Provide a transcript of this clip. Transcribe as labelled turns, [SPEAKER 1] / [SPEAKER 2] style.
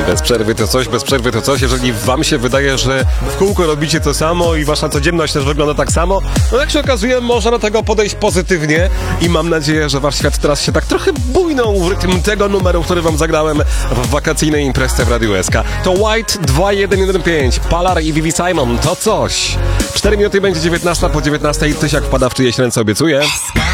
[SPEAKER 1] Bez przerwy to coś, bez przerwy to coś. Jeżeli wam się wydaje, że w kółko robicie to samo i wasza codzienność też wygląda tak samo, no jak się okazuje, można do tego podejść pozytywnie i mam nadzieję, że wasz świat teraz się tak trochę bujnął w rytm tego numeru, który wam zagrałem w wakacyjnej imprezie w Radiu SK. To White 2115, Palar i Vivi Simon, to coś. 4 minuty będzie 19 po 19, Tysiak wpada w czyjeś ręce, obiecuję.